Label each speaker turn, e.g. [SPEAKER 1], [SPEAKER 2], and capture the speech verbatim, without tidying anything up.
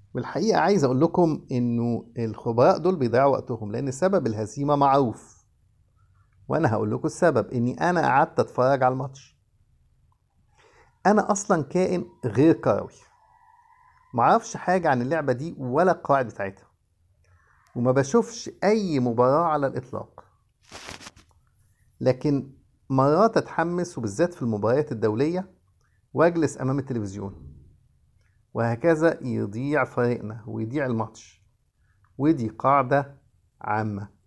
[SPEAKER 1] والحقيقة عايز أقول لكم إنه الخبراء دول بيضيعوا وقتهم لأن سبب الهزيمة معروف. وأنا هقول لكم السبب إني أنا قعدت أتفرج على الماتش. أنا أصلا كائن غير كروي، معرفش حاجة عن اللعبة دي ولا القواعد بتاعتها، وما بشوفش أي مباراة على الإطلاق. لكن مرات أتحمس وبالذات في المباريات الدولية وأجلس أمام التلفزيون، وهكذا يضيع فريقنا ويضيع الماتش. ودي قاعدة عامة.